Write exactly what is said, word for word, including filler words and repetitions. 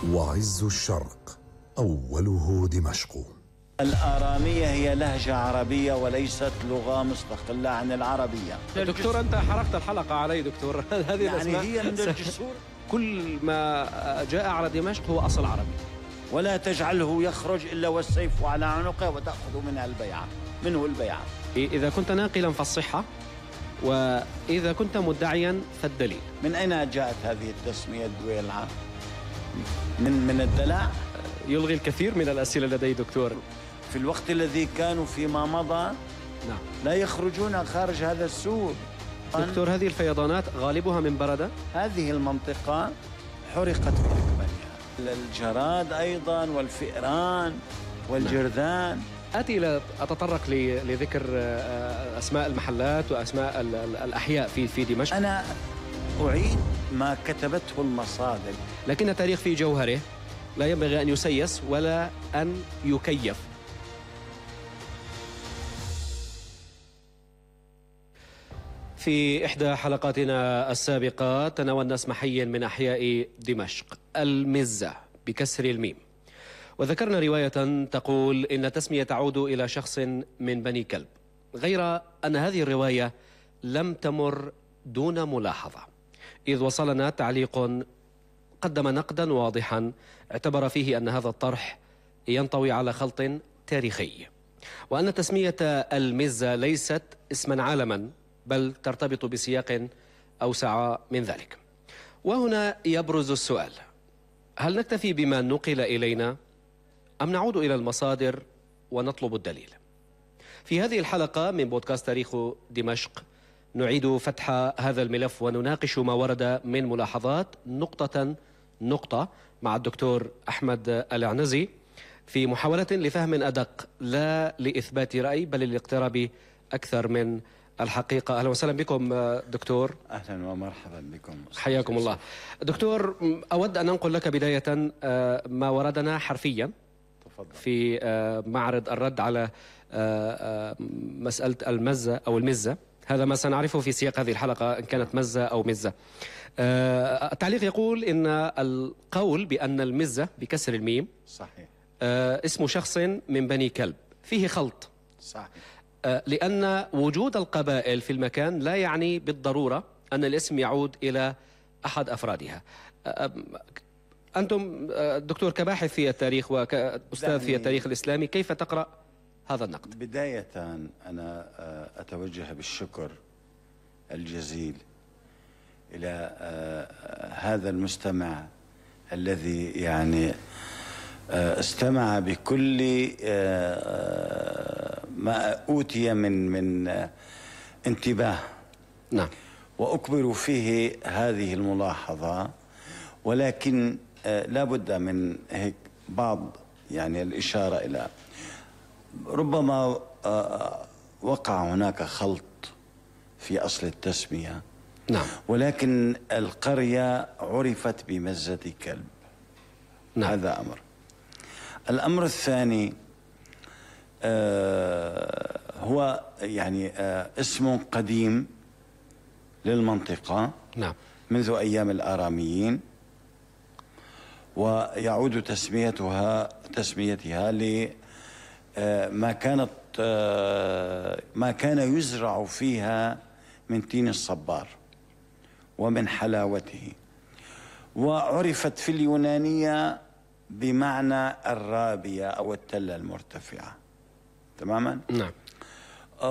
وعز الشرق أوله دمشق. الآرامية هي لهجة عربية وليست لغة مستقلة عن العربية. دكتور أنت حرقت الحلقة علي دكتور. هذه يعني الأسماء هي من الجسور. كل ما جاء على دمشق هو أصل عربي. ولا تجعله يخرج إلا والسيف على عنقه وتأخذ منها البيعة منه البيعة. إذا كنت ناقلا فالصحة، وإذا كنت مدعيا فالدليل. من أين جاءت هذه التسمية الدويلعة؟ من من الدلع؟ يلغي الكثير من الأسئلة لدي دكتور. في الوقت الذي كانوا فيما مضى نعم لا يخرجون خارج هذا السور. دكتور هذه الفيضانات غالبها من بردة؟ هذه المنطقة حرقت بأكملها، الجراد أيضا والفئران والجرذان. آتي إلى أتطرق لذكر أسماء المحلات وأسماء الأحياء في في دمشق. أنا أعيد ما كتبته المصادر، لكن التاريخ في جوهره لا ينبغي أن يسيس ولا أن يكيف. في إحدى حلقاتنا السابقة تناولنا اسم حي من أحياء دمشق، المزة بكسر الميم، وذكرنا رواية تقول إن التسمية تعود إلى شخص من بني كلب، غير أن هذه الرواية لم تمر دون ملاحظة، إذ وصلنا تعليق قدم نقدا واضحا اعتبر فيه أن هذا الطرح ينطوي على خلط تاريخي، وأن تسمية المزة ليست اسما عالما بل ترتبط بسياق أوسع من ذلك. وهنا يبرز السؤال: هل نكتفي بما نقل إلينا أم نعود إلى المصادر ونطلب الدليل؟ في هذه الحلقة من بودكاست تاريخ دمشق نعيد فتح هذا الملف ونناقش ما ورد من ملاحظات نقطة نقطة مع الدكتور أحمد العنزي في محاولة لفهم أدق لا لإثبات رأي بل للاقتراب أكثر من الحقيقة. أهلا وسهلا بكم دكتور. أهلا ومرحبا بكم. حياكم الله دكتور. أود أن أنقل لك بداية ما وردنا حرفيا تفضل. في معرض الرد على مسألة المزة أو المزة. هذا ما سنعرفه في سياق هذه الحلقة إن كانت مزة أو مزة. التعليق يقول إن القول بأن المزة بكسر الميم صحيح اسم شخص من بني كلب فيه خلط. صحيح. لأن وجود القبائل في المكان لا يعني بالضرورة أن الاسم يعود إلى أحد أفرادها. أنتم دكتور كباحث في التاريخ وكأستاذ في التاريخ الإسلامي، كيف تقرأ هذا النقد؟ بداية أنا أتوجه بالشكر الجزيل إلى هذا المستمع الذي يعني استمع بكل ما أوتي من من انتباه. نعم. وأكبر فيه هذه الملاحظة، ولكن لا بد من هيك بعض يعني الإشارة إلى ربما وقع هناك خلط في أصل التسمية. نعم. ولكن القرية عرفت بمزة كلب. نعم. هذا أمر. الأمر الثاني آه هو يعني آه اسم قديم للمنطقة. نعم. منذ أيام الآراميين، ويعود تسميتها تسميتها لما كانت آه ما كان يزرع فيها من تين الصبار ومن حلاوته، وعرفت في اليونانية بمعنى الرابية أو التلة المرتفعة تماما. نعم.